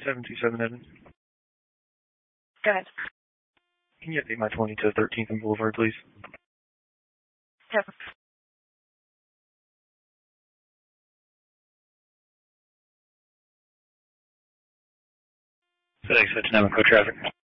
727 Evan. Go ahead. Can you update my 20 to 13th and Boulevard, please? Yep. FedEx at Namaco traffic.